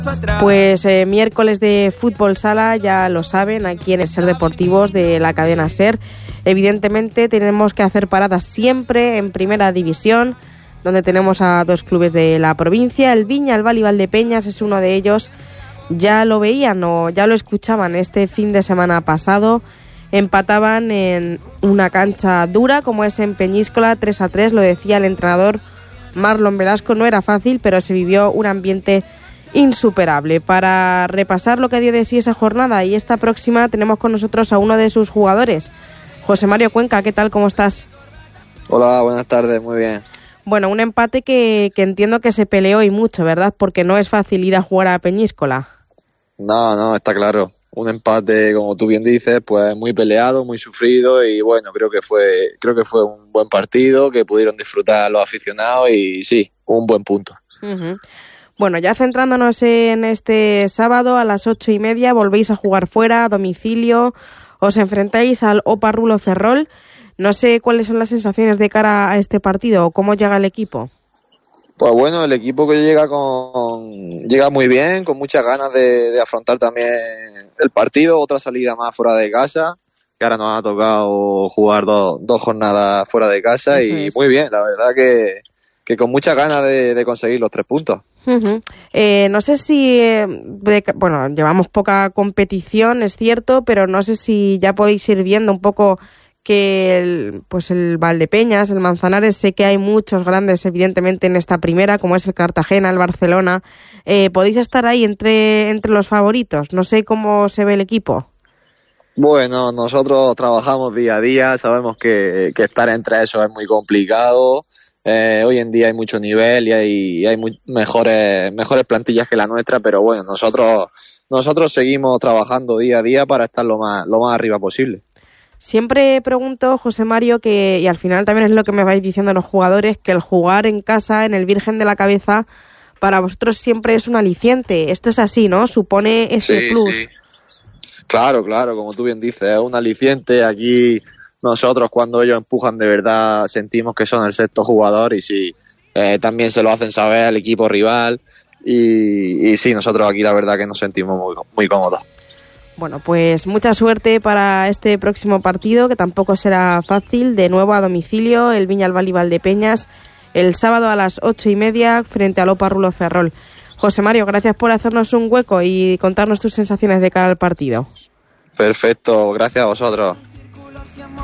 Pues miércoles de fútbol sala, ya lo saben, aquí en el Ser Deportivos de la cadena SER. Evidentemente tenemos que hacer paradas siempre en primera división, donde tenemos a dos clubes de la provincia. El Viñalbal y Valdepeñas es uno de ellos. Ya lo veían o ya lo escuchaban este fin de semana pasado. Empataban en una cancha dura como es en Peñíscola, 3-3, lo decía el entrenador Marlon Velasco. No era fácil, pero se vivió un ambiente insuperable. Para repasar lo que dio de sí esa jornada y esta próxima, tenemos con nosotros a uno de sus jugadores, José Mario Cuenca. ¿Qué tal? ¿Cómo estás? Hola, buenas tardes, muy bien. Bueno, un empate que entiendo que se peleó y mucho, ¿verdad? Porque no es fácil ir a jugar a Peñíscola. No, está claro. Un empate, como tú bien dices, pues muy peleado, muy sufrido y bueno, creo que fue un buen partido, que pudieron disfrutar los aficionados y sí, un buen punto. Uh-huh. Bueno, ya centrándonos en este sábado a las 8:30, volvéis a jugar fuera, a domicilio, os enfrentáis al Opa Rulo Ferrol. No sé cuáles son las sensaciones de cara a este partido o cómo llega el equipo. Pues bueno, el equipo que llega muy bien, con muchas ganas de afrontar también el partido, otra salida más fuera de casa, que ahora nos ha tocado jugar dos jornadas fuera de casa. Eso y es. Muy bien, la verdad que con muchas ganas de conseguir los 3 puntos. Uh-huh. No sé si, llevamos poca competición, es cierto, pero no sé si ya podéis ir viendo un poco que el Valdepeñas, el Manzanares, sé que hay muchos grandes evidentemente en esta primera, como es el Cartagena, el Barcelona. ¿Podéis estar ahí entre los favoritos? No sé cómo se ve el equipo. Bueno, nosotros trabajamos día a día, sabemos que estar entre esos es muy complicado. Hoy en día hay mucho nivel y hay mejores plantillas que la nuestra, pero bueno, nosotros seguimos trabajando día a día para estar lo más arriba posible. Siempre pregunto, José Mario, y al final también es lo que me vais diciendo los jugadores, que el jugar en casa, en el Virgen de la Cabeza, para vosotros siempre es un aliciente. Esto es así, ¿no? Supone ese plus. Sí. Claro, como tú bien dices, es un aliciente. Aquí nosotros cuando ellos empujan de verdad sentimos que son el sexto jugador y sí, también se lo hacen saber al equipo rival y sí, nosotros aquí la verdad que nos sentimos muy, muy cómodos. Bueno, pues mucha suerte para este próximo partido, que tampoco será fácil. De nuevo a domicilio, el Viñalbal y Valdepeñas, el sábado a las 8:30 frente al Opa Rulo Ferrol. José Mario, gracias por hacernos un hueco y contarnos tus sensaciones de cara al partido. Perfecto, gracias a vosotros.